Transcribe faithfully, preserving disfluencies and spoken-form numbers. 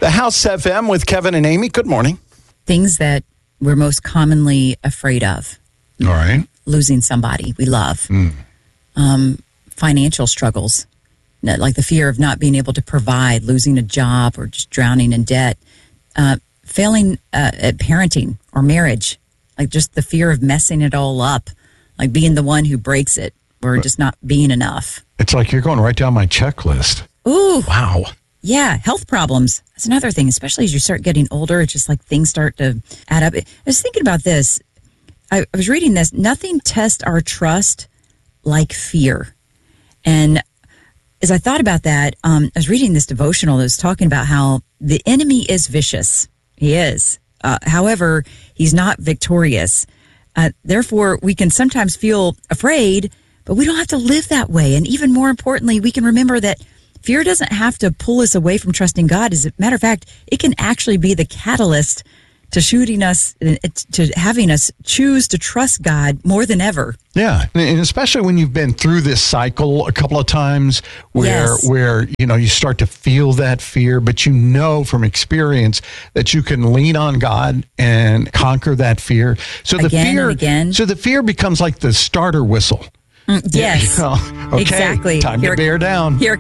The House F M with Kevin and Amy. Good morning. Things that we're most commonly afraid of. All right. Losing somebody we love. Mm. Um, financial struggles, like the fear of not being able to provide, losing a job, or just drowning in debt. Uh, failing uh, at parenting or marriage, like just the fear of messing it all up, like being the one who breaks it or just not being enough. It's like you're going right down my checklist. Ooh. Wow. Yeah, health problems. That's another thing, especially as you start getting older. It's just like things start to add up. I was thinking about this. I, I was reading this. Nothing tests our trust like fear. And as I thought about that, um, I was reading this devotional that was talking about how the enemy is vicious. He is. Uh, however, he's not victorious. Uh, therefore, we can sometimes feel afraid, but we don't have to live that way. And even more importantly, we can remember that fear doesn't have to pull us away from trusting God. As a matter of fact, it can actually be the catalyst to shooting us, to having us choose to trust God more than ever. Yeah, and especially when you've been through this cycle a couple of times where, Yes. where you know, you start to feel that fear, but you know from experience that you can lean on God and conquer that fear. So the Again fear, and again. So the fear becomes like the starter whistle. Mm, yes, You know, okay, exactly. time Here- to bear down. Here